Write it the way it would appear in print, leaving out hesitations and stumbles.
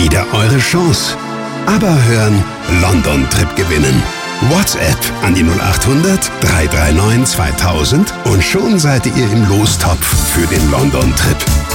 wieder eure Chance. Aber hören, London Trip gewinnen. WhatsApp an die 0800 339 2000 und schon seid ihr im Lostopf für den London Trip.